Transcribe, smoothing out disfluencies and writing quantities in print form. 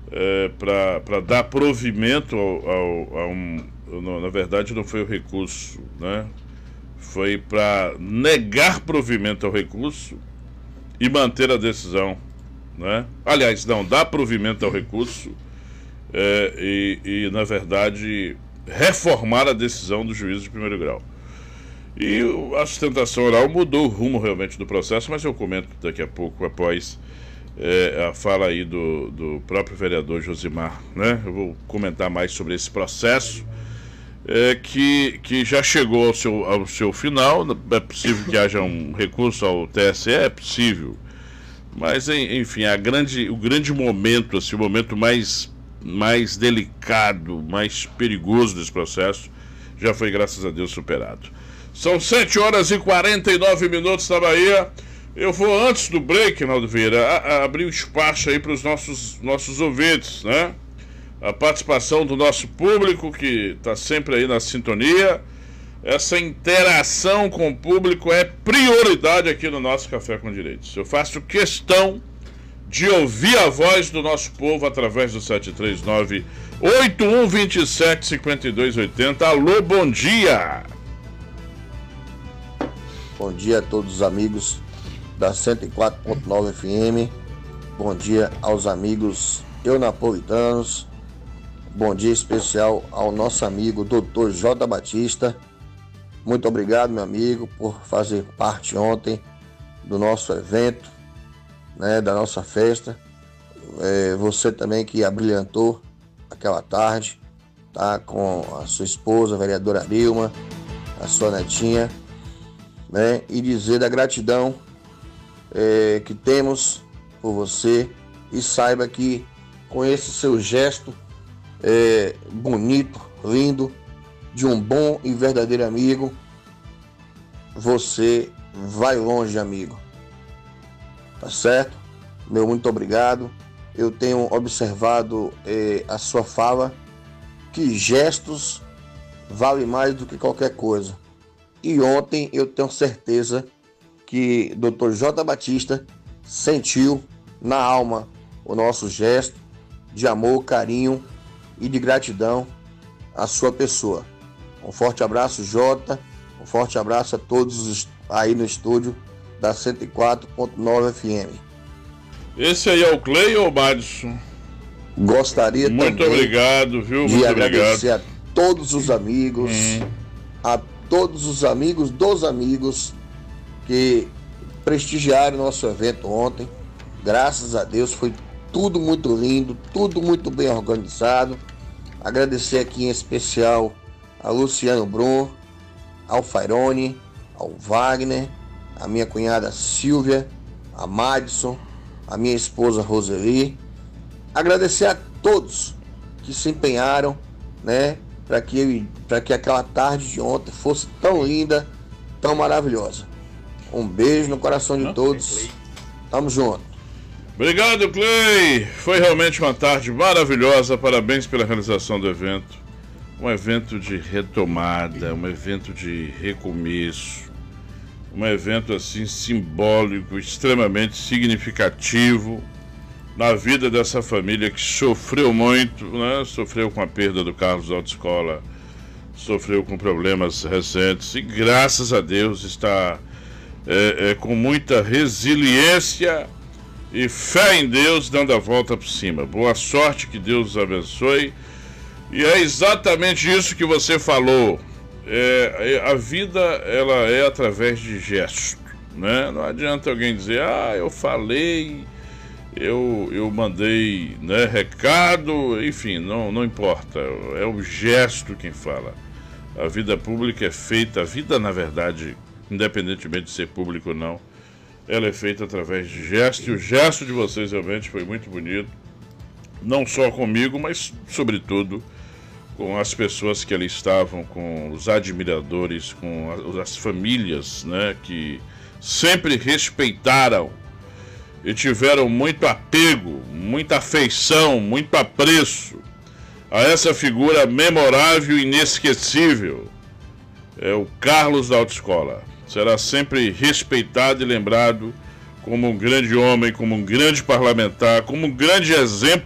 para dar provimento na verdade não foi o recurso, né? Foi para negar provimento ao recurso e manter a decisão, né? Aliás, não, dar provimento ao recurso e na verdade reformar a decisão do juízo de primeiro grau. E a sustentação oral mudou o rumo realmente do processo, mas eu comento daqui a pouco após a fala aí do próprio vereador Josimar, né? Eu vou comentar mais sobre esse processo que já chegou ao seu final. É possível que haja um recurso ao TSE, é possível, mas enfim, o grande momento, assim, o momento mais delicado, mais perigoso desse processo já foi, graças a Deus, superado. São 7h49 na Bahia. Eu vou, antes do break, Naldo Vieira, abrir o espaço aí para os nossos ouvintes, né? A participação do nosso público, que está sempre aí na sintonia. Essa interação com o público é prioridade aqui no nosso Café com Direitos. Eu faço questão de ouvir a voz do nosso povo através do 739-8127-5280. Alô, bom dia! Bom dia a todos os amigos da 104.9 FM. Bom dia aos amigos eunapolitanos. Bom dia especial ao nosso amigo Dr. J. Batista. Muito obrigado, meu amigo, por fazer parte ontem do nosso evento, né, da nossa festa. Você também que abrilhantou aquela tarde, tá, com a sua esposa, a vereadora Dilma, a sua netinha, né, e dizer da gratidão que temos por você, e saiba que com esse seu gesto bonito, lindo, de um bom e verdadeiro amigo, você vai longe, amigo. Tá certo? Meu muito obrigado. Eu tenho observado a sua fala, que gestos valem mais do que qualquer coisa. E ontem eu tenho certeza que Dr. J. Batista sentiu na alma o nosso gesto de amor, carinho e de gratidão à sua pessoa. Um forte abraço, Jota. Um forte abraço a todos aí no estúdio da 104.9 FM. Esse aí é o Clay ou o Madison? Gostaria muito também obrigado, viu? de Muito agradecer obrigado a todos os amigos, a todos os amigos dos amigos que prestigiaram nosso evento ontem. Graças a Deus foi tudo muito lindo, tudo muito bem organizado. Agradecer aqui em especial a Luciano Brum, ao Fairone, ao Wagner, a minha cunhada Silvia, a Madison, a minha esposa Roseli. Agradecer a todos que se empenharam, né, para que aquela tarde de ontem fosse tão linda, tão maravilhosa. Um beijo no coração de todos. Tamo junto. Obrigado, Clay. Foi realmente uma tarde maravilhosa. Parabéns pela realização do evento. Um evento de retomada, um evento de recomeço, um evento assim simbólico, extremamente significativo na vida dessa família que sofreu muito, né? Sofreu com a perda do Carlos Autoescola, sofreu com problemas recentes e graças a Deus está com muita resiliência e fé em Deus, dando a volta por cima. Boa sorte, que Deus os abençoe. E é exatamente isso que você falou. A vida, ela é através de gesto, né? Não adianta alguém dizer, eu falei, eu mandei, né, recado, enfim, não importa. É o gesto quem fala. A vida pública é feita, a vida, na verdade, independentemente de ser público ou não, ela é feita através de gesto, e o gesto de vocês realmente foi muito bonito, não só comigo, mas sobretudo com as pessoas que ali estavam, com os admiradores, com as famílias, né, que sempre respeitaram e tiveram muito apego, muita afeição, muito apreço a essa figura memorável e inesquecível. É o Carlos da Autoescola. Será sempre respeitado e lembrado como um grande homem, como um grande parlamentar, como um grande exemplo